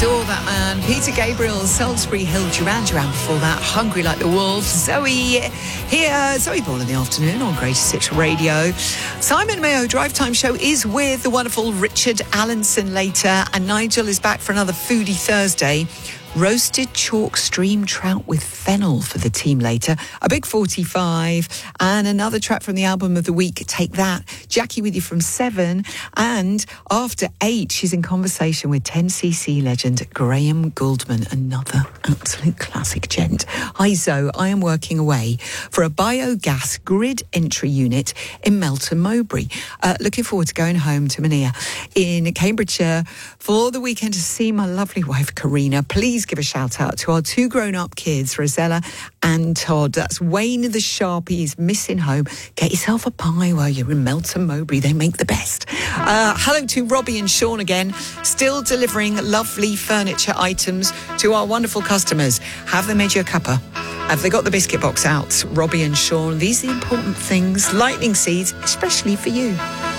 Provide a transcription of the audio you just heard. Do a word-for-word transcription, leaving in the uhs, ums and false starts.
Adore that man. Peter Gabriel, Salisbury Hill, Duran Duran before that. Hungry Like the Wolf. Zoe here. Zoe Ball in the afternoon on Greatest Hits Radio. Simon Mayo Drive Time Show is with the wonderful Richard Allenson later. And Nigel is back for another Foodie Thursday. Roasted chalk stream trout with fennel for the team later. A big forty-five and another track from the album of the week. Take that. Jackie with you from seven. And after eight, she's in conversation with ten C C legend Graham Gouldman. Another absolute classic gent. Hi Zoe, I am working away for a biogas grid entry unit in Melton Mowbray. Uh, looking forward to going home to Mania in Cambridgeshire for the weekend to see my lovely wife Karina. Please give a shout out to our two grown-up kids, Rosella and Todd. That's Wayne the Sharpie is missing home. Get yourself a pie while you're in Melton Mowbray. They make the best. Uh, hello to Robbie and Sean again, still delivering lovely furniture items to our wonderful customers. Have they made you a cuppa? Have they got the biscuit box out? Robbie and Sean, these are the important things. Lightning seeds, especially for you.